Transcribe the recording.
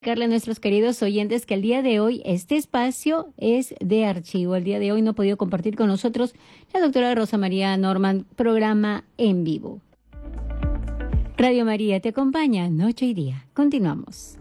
A nuestros queridos oyentes que el día de hoy este espacio es de archivo. El día de hoy no ha podido compartir con nosotros la doctora Rosa María Norman, programa en vivo. Radio María te acompaña noche y día. Continuamos.